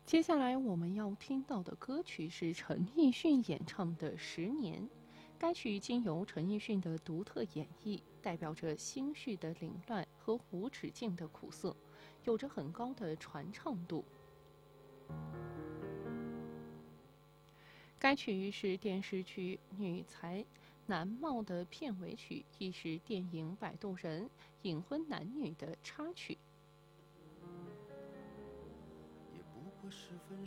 接下来我们要听到的歌曲是陈奕迅演唱的《十年》。该曲经由陈奕迅的独特演绎，代表着心绪的凌乱和无止境的苦涩，有着很高的传唱度。该曲是电视剧《女才男貌》的片尾曲，亦是电影《摆渡人》隐婚男女的插曲。 也不过10分